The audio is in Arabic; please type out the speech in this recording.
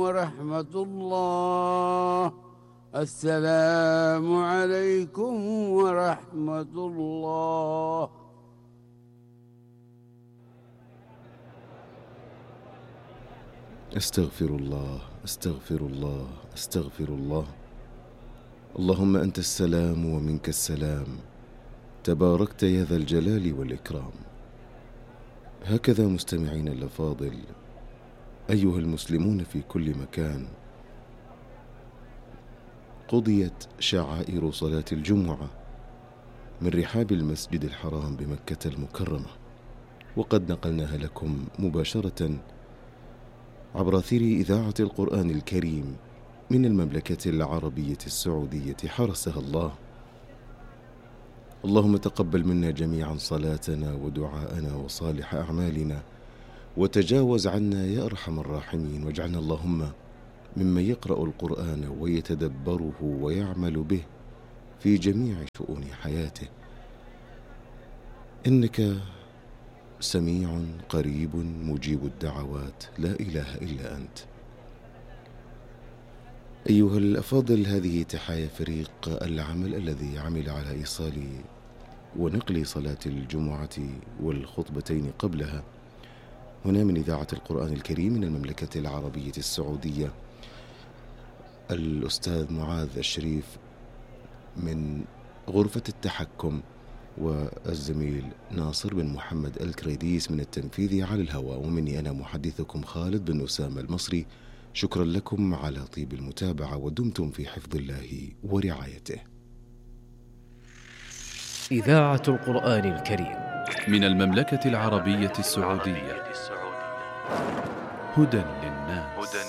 ورحمة الله. السلام عليكم ورحمة الله. أستغفر الله أستغفر الله أستغفر الله. اللهم أنت السلام ومنك السلام، تباركت يا ذا الجلال والإكرام. هكذا مستمعين الأفاضل، أيها المسلمون في كل مكان، قضيت شعائر صلاة الجمعة من رحاب المسجد الحرام بمكة المكرمة، وقد نقلناها لكم مباشرة عبر أثير إذاعة القرآن الكريم من المملكة العربية السعودية حرسها الله. اللهم تقبل منا جميعا صلاتنا ودعاءنا وصالح أعمالنا، وتجاوز عنا يا أرحم الراحمين، واجعلنا اللهم ممن يقرأ القرآن ويتدبره ويعمل به في جميع شؤون حياته، إنك سميع قريب مجيب الدعوات، لا إله إلا أنت. أيها الأفاضل، هذه تحايا فريق العمل الذي عمل على إيصال ونقل صلاة الجمعة والخطبتين قبلها هنا من إذاعة القرآن الكريم من المملكة العربية السعودية. الأستاذ معاذ الشريف من غرفة التحكم، والزميل ناصر بن محمد الكريديس من التنفيذ على الهواء، ومني أنا محدثكم خالد بن أسامة المصري. شكرا لكم على طيب المتابعة، ودمتم في حفظ الله ورعايته. إذاعة القرآن الكريم من المملكة العربية السعودية، هدى للناس.